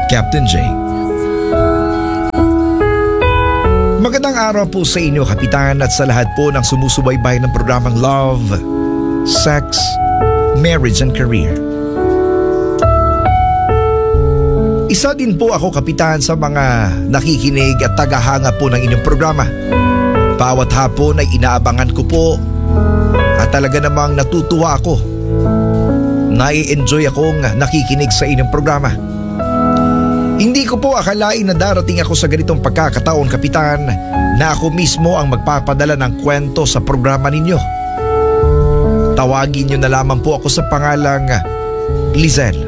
Captain J. Magandang araw po sa inyo, Kapitan, at sa lahat po ng sumusubaybay ng programang Love, Sex, Marriage and Career. Isa din po ako, Kapitan, sa mga nakikinig at tagahanga po ng inyong programa. Bawat hapon ay inaabangan ko po at talaga namang natutuwa ako. Nai-enjoy akong nakikinig sa inyong programa. Hindi ko po akalain na darating ako sa ganitong pagkakataon, Kapitan, na ako mismo ang magpapadala ng kwento sa programa ninyo. Tawagin niyo na lamang po ako sa pangalang Lizelle.